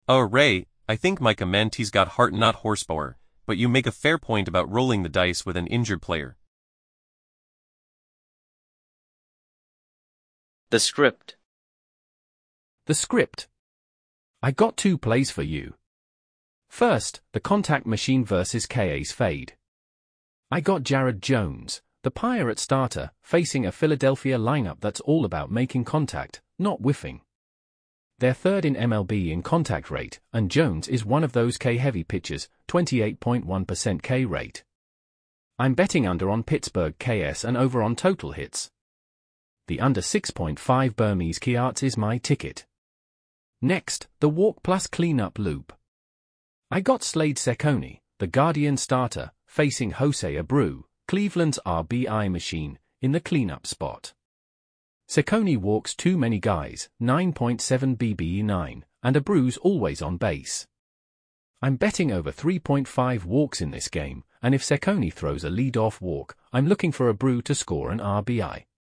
Oh, Ray, I think Micah meant he's got heart not horsepower, but you make a fair point about rolling the dice with an injured player. The script. The script. I got 2 plays for you. First, the contact machine versus KA's Fade. I got Jared Jones, the Pirate starter, facing a Philadelphia lineup that's all about making contact, not whiffing. They're third in MLB in contact rate, and Jones is one of those K-heavy pitchers, 28.1% K rate. I'm betting under on Pittsburgh KS and over on total hits. The under 6.5 Burmese Kiarts is my ticket. Next, the walk plus cleanup loop. I got Slade Cecconi, the Guardian starter, facing Jose Abreu, Cleveland's RBI machine, in the cleanup spot. Cecconi walks too many guys, 9.7 BBE9, and Abreu's always on base. I'm betting over 3.5 walks in this game, and if Cecconi throws a lead-off walk, I'm looking for Abreu to score an RBI.